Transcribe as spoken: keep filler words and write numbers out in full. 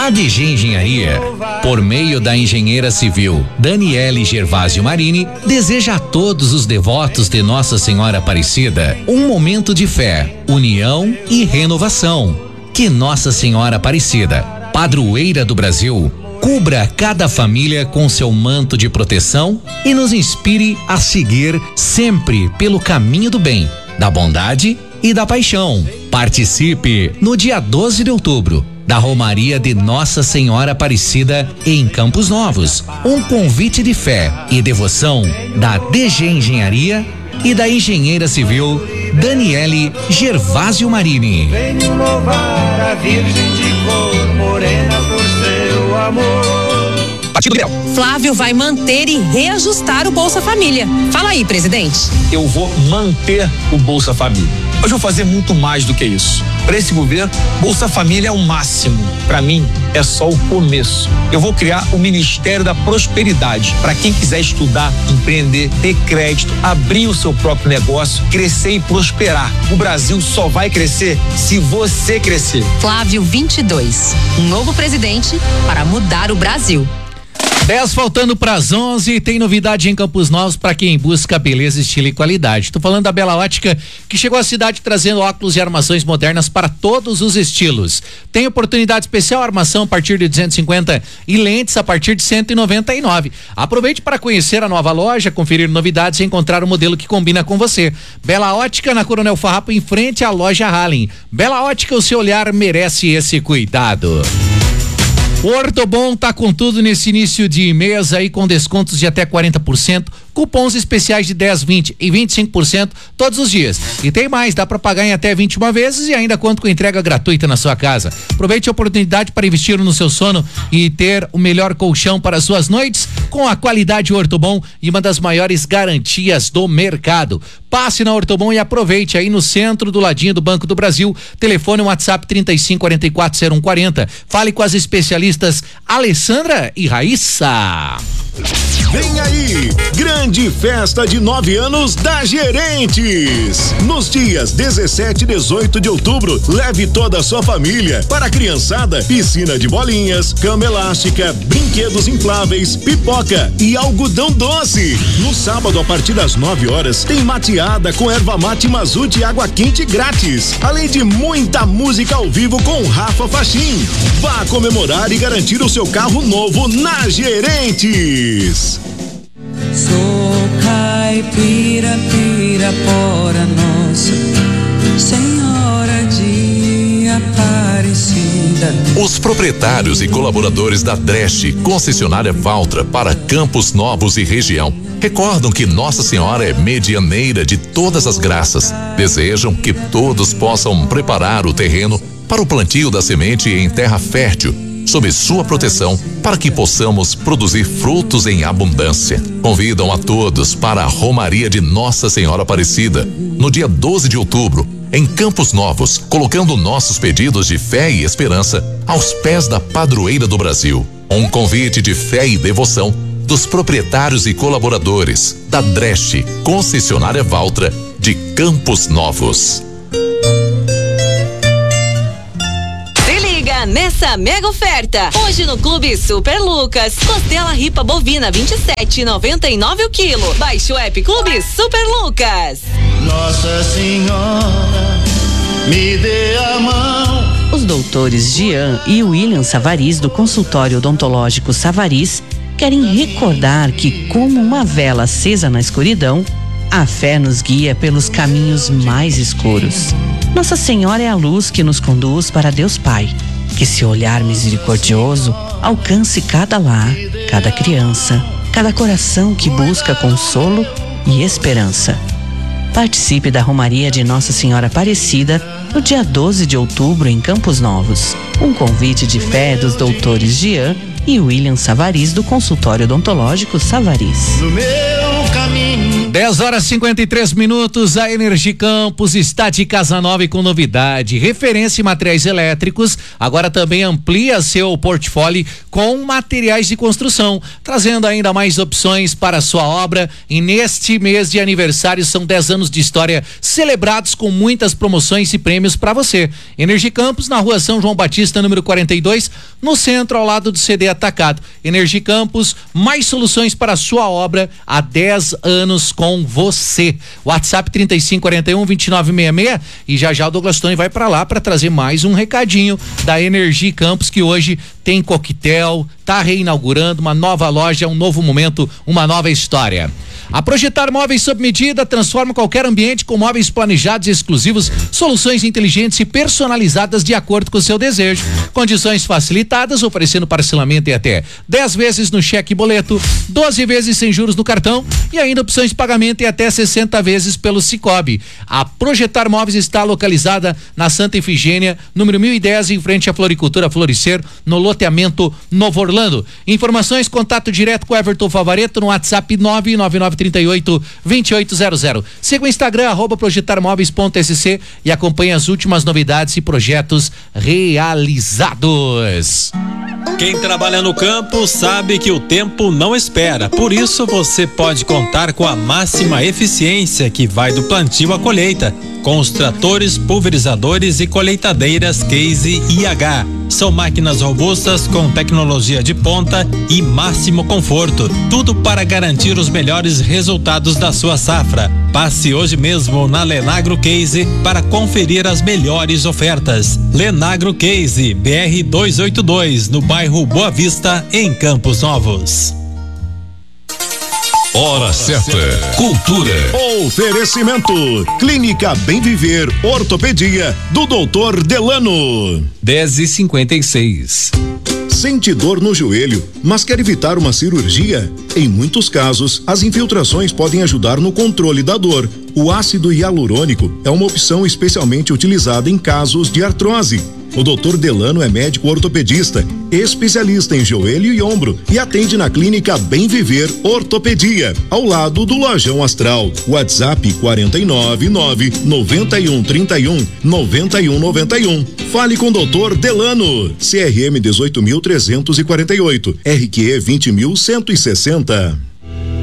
A D G Engenharia, por meio da engenheira civil Daniele Gervásio Marini, deseja a todos os devotos de Nossa Senhora Aparecida um momento de fé, união e renovação. Que Nossa Senhora Aparecida, padroeira do Brasil, cubra cada família com seu manto de proteção e nos inspire a seguir sempre pelo caminho do bem, da bondade e da paixão. Participe no dia doze de outubro da Romaria de Nossa Senhora Aparecida em Campos Novos. Um convite de fé e devoção da D G Engenharia e da engenheira civil Daniele Gervásio Marini. Venho louvar a Virgem de cor morena por seu amor. Partido Liberal. Flávio vai manter e reajustar o Bolsa Família. Fala aí, presidente. Eu vou manter o Bolsa Família. Hoje eu vou fazer muito mais do que isso. Para esse governo, Bolsa Família é o máximo. Para mim, é só o começo. Eu vou criar o Ministério da Prosperidade para quem quiser estudar, empreender, ter crédito, abrir o seu próprio negócio, crescer e prosperar. O Brasil só vai crescer se você crescer. Flávio vinte e dois, um novo presidente para mudar o Brasil. dez faltando para as onze, tem novidade em Campos Novos para quem busca beleza, estilo e qualidade. Tô falando da Bela Ótica, que chegou à cidade trazendo óculos e armações modernas para todos os estilos. Tem oportunidade especial, armação a partir de duzentos e cinquenta e lentes a partir de cento e noventa e nove. Aproveite para conhecer a nova loja, conferir novidades e encontrar o modelo que combina com você. Bela Ótica na Coronel Farrapo, em frente à loja Hallen. Bela Ótica, o seu olhar merece esse cuidado. O Ortobon tá com tudo nesse início de mês aí, com descontos de até quarenta por cento, cupons especiais de dez, vinte e vinte e cinco por cento todos os dias. E tem mais, dá para pagar em até vinte e uma vezes e ainda conta com entrega gratuita na sua casa. Aproveite a oportunidade para investir no seu sono e ter o melhor colchão para as suas noites com a qualidade Ortobon e uma das maiores garantias do mercado. Passe na Ortobon e aproveite aí no centro, do ladinho do Banco do Brasil. Telefone WhatsApp trinta e cinco, quarenta e quatro, zero um quarenta. Fale com as especialistas Alessandra e Raíssa. Vem aí, grande festa de nove anos da Gerentes. Nos dias dezessete e dezoito de outubro, leve toda a sua família para a criançada, piscina de bolinhas, cama elástica, brinquedos infláveis, pipoca e algodão doce. No sábado, a partir das nove horas, tem mateada com erva mate Mazute e água quente grátis. Além de muita música ao vivo com Rafa Faxin. Vá comemorar e garantir o seu carro novo na Gerentes. Sou caipira, Pirapora, Nossa Senhora de Aparecida. Os proprietários e colaboradores da Dresch, concessionária Valtra para Campos Novos e região, recordam que Nossa Senhora é medianeira de todas as graças. Desejam que todos possam preparar o terreno para o plantio da semente em terra fértil, sob sua proteção, para que possamos produzir frutos em abundância. Convidam a todos para a Romaria de Nossa Senhora Aparecida, no dia doze de outubro, em Campos Novos, colocando nossos pedidos de fé e esperança aos pés da padroeira do Brasil. Um convite de fé e devoção dos proprietários e colaboradores da Dresch, concessionária Valtra de Campos Novos. Nessa mega oferta, hoje no Clube Super Lucas, costela ripa bovina vinte e sete e noventa e nove o quilo. Baixe o app Clube Super Lucas. Nossa Senhora, me dê a mão. Os doutores Jean e William Savariz, do consultório odontológico Savariz, querem recordar que, como uma vela acesa na escuridão, a fé nos guia pelos caminhos mais escuros. Nossa Senhora é a luz que nos conduz para Deus Pai. Que esse olhar misericordioso alcance cada lar, cada criança, cada coração que busca consolo e esperança. Participe da Romaria de Nossa Senhora Aparecida no dia doze de outubro em Campos Novos. Um convite de fé dos doutores Jean e William Savariz, do consultório odontológico Savariz. No meu caminho dez horas e cinquenta e três minutos, a Energicampus está de casa nova e com novidade. Referência em materiais elétricos, agora também amplia seu portfólio com materiais de construção, trazendo ainda mais opções para a sua obra. E neste mês de aniversário são dez anos de história celebrados com muitas promoções e prêmios para você. Energicampus na rua São João Batista, número quarenta e dois, no centro, ao lado do C D Atacado. Energicampus, mais soluções para a sua obra há dez anos com você. WhatsApp trinta e cinco quarenta e um vinte e nove sessenta e seis, e já já o Douglas Tony vai para lá para trazer mais um recadinho da Energicampus, que hoje tem coquetel, tá reinaugurando uma nova loja, um novo momento, uma nova história. A Projetar Móveis sob medida transforma qualquer ambiente com móveis planejados e exclusivos, soluções inteligentes e personalizadas de acordo com o seu desejo. Condições facilitadas, oferecendo parcelamento em até dez vezes no cheque e boleto, doze vezes sem juros no cartão e ainda opções de pagamento em até sessenta vezes pelo Cicobi. A Projetar Móveis está localizada na Santa Efigênia, número mil e dez, em frente à Floricultura Florescer, no loteamento Novo Orlando. Informações, contato direto com Everton Favareto no WhatsApp nove nove nove trinta e oito, vinte e oito zero zero. Siga o Instagram, arroba projetarmóveis ponto s c, e acompanhe as últimas novidades e projetos realizados. Quem trabalha no campo sabe que o tempo não espera, por isso você pode contar com a máxima eficiência que vai do plantio à colheita, com os tratores, pulverizadores e colheitadeiras Case I H. São máquinas robustas com tecnologia de ponta e máximo conforto, tudo para garantir os melhores resultados da sua safra. Passe hoje mesmo na Lenagro Case para conferir as melhores ofertas. Lenagro Case, B R duzentos e oitenta e dois, no bairro Boa Vista, em Campos Novos. Hora certa. Cultura. Oferecimento: Clínica Bem Viver, Ortopedia, do doutor Delano. dez e cinquenta e seis. Sente dor no joelho, mas quer evitar uma cirurgia? Em muitos casos, as infiltrações podem ajudar no controle da dor. O ácido hialurônico é uma opção especialmente utilizada em casos de artrose. O doutor Delano é médico ortopedista, especialista em joelho e ombro, e atende na Clínica Bem Viver Ortopedia, ao lado do Lojão Astral. WhatsApp quarenta e nove, nove, noventa e um, trinta e um, noventa e um, noventa e um. Fale com o doutor Delano. C R M dezoito mil trezentos e quarenta e oito, R Q E vinte mil cento e sessenta.